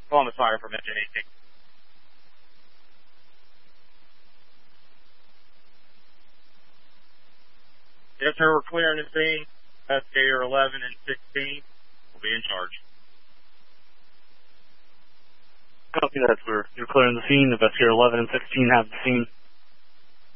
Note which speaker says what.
Speaker 1: Columbus Fire from engine 18. Yes, sir, we're clearing the scene. Investigator 11 and 16 will be in charge.
Speaker 2: Copy that, sir. You're clearing the scene. Investigator 11 and 16 have the scene.